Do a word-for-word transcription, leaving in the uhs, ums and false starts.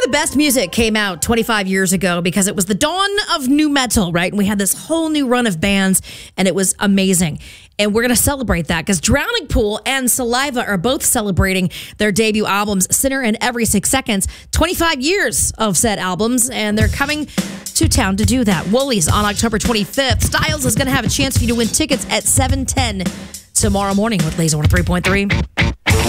the best music came out twenty-five years ago because it was the dawn of new metal, right? And we had this whole new run of bands, and it was amazing. And we're going to celebrate that because Drowning Pool and Saliva are both celebrating their debut albums, Sinner and Every Six Seconds. twenty-five years of said albums, and they're coming to town to do that. Woolies on October twenty-fifth. Styles is going to have a chance for you to win tickets at seven ten tomorrow morning with Laser one oh three point three.